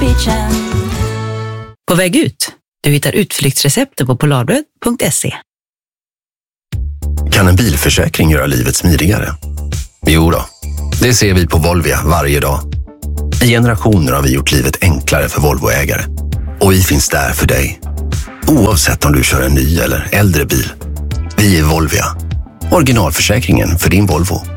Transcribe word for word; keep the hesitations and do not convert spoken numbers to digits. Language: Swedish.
beachen. På väg ut. Du hittar utflyktsreceptet på polarbröd punkt se. Kan en bilförsäkring göra livet smidigare? Jo då, det ser vi på Volvia varje dag. I generationer har vi gjort livet enklare för Volvoägare. Och vi finns där för dig. Oavsett om du kör en ny eller äldre bil. Vi är Volvia. Originalförsäkringen för din Volvo.